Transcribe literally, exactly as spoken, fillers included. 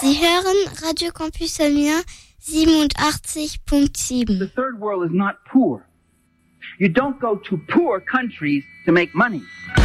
Sie hören Radio Campus Amiens siebenundachtzig Komma sieben. The third world is not poor. You don't go to poor countries to make money.